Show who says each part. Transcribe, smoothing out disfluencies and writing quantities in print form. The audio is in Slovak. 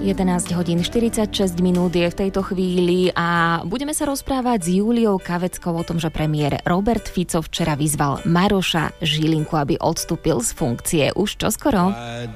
Speaker 1: 11 hodín 46 minút je v tejto chvíli a budeme sa rozprávať s Júliou Kaveckou o tom, že premiér Robert Fico včera vyzval Maroša Žilinku, aby odstúpil z funkcie už čoskoro.